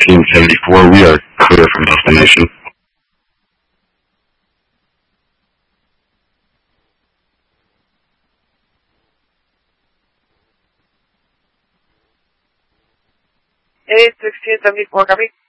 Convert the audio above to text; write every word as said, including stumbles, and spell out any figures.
thirteen seventy-four. We are clear from destination. eight sixteen seventy-four, copy.